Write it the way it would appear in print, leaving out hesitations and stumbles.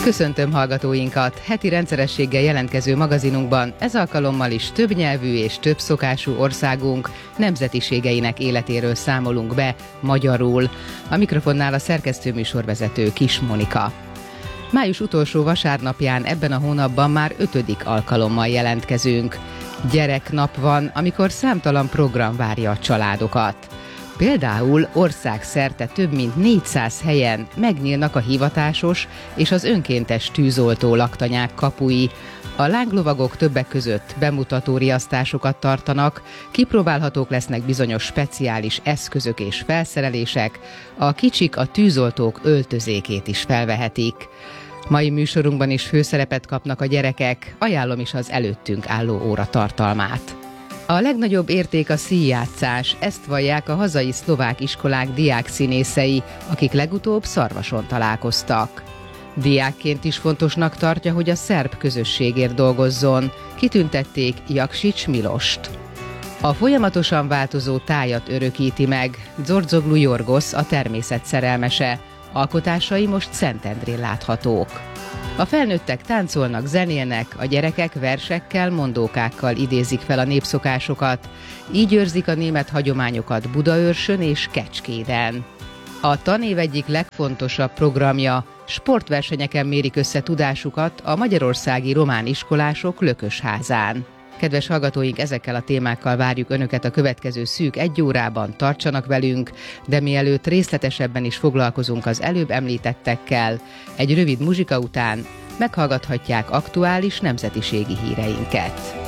Köszöntöm hallgatóinkat! Heti rendszerességgel jelentkező magazinunkban ez alkalommal is többnyelvű és többszokású országunk nemzetiségeinek életéről számolunk be magyarul. A mikrofonnál a szerkesztőműsorvezető Kis Monika. Május utolsó vasárnapján ebben a hónapban már 5. alkalommal jelentkezünk. Gyereknap van, amikor számtalan program várja a családokat. Például országszerte több mint 400 helyen megnyílnak a hivatásos és az önkéntes tűzoltó laktanyák kapui. A lánglovagok többek között bemutató riasztásokat tartanak, kipróbálhatók lesznek bizonyos speciális eszközök és felszerelések, a kicsik a tűzoltók öltözékét is felvehetik. Mai műsorunkban is főszerepet kapnak a gyerekek, ajánlom is az előttünk álló óra tartalmát. A legnagyobb érték a színjátszás, ezt vallják a hazai szlovák iskolák diákszínészei, akik legutóbb Szarvason találkoztak. Diákként is fontosnak tartja, hogy a szerb közösségért dolgozzon, kitüntették Jaksics Milost. A folyamatosan változó tájat örökíti meg Dzsordzoglu Jorgosz, a természet szerelmese. Alkotásai most Szentendrén láthatók. A felnőttek táncolnak, zenélnek, a gyerekek versekkel, mondókákkal idézik fel a népszokásokat. Így őrzik a német hagyományokat Budaörsön és Kecskéden. A tanév egyik legfontosabb programja, sportversenyeken mérik össze tudásukat a magyarországi román iskolások Lökösházán. Kedves hallgatóink, ezekkel a témákkal várjuk Önöket a következő szűk 1 órában, tartsanak velünk, de mielőtt részletesebben is foglalkozunk az előbb említettekkel, egy rövid muzsika után meghallgathatják aktuális nemzetiségi híreinket.